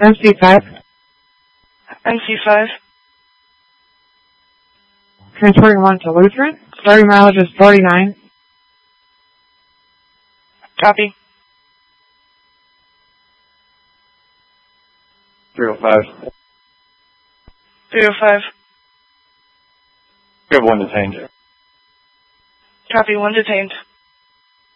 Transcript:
MC5. MC5. Transporting 1 to Lutheran. Starting mileage is 49. Copy. 305. 305. We have 1 detained. Copy, 1 detained.